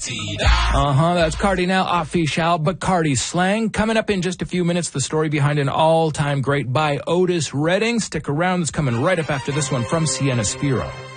That's Cardinal Offishall, Bacardi slang. Coming up in just a few minutes, the story behind an all-time great by Otis Redding. Stick around, it's coming right up after this one from Sienna Spiro.